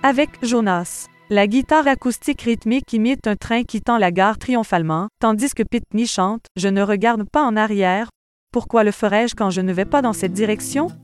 Avec Jonas. La guitare acoustique rythmique imite un train quittant la gare triomphalement, tandis que Pitney chante « Je ne regarde pas en arrière. Pourquoi le ferais-je quand je ne vais pas dans cette direction ?»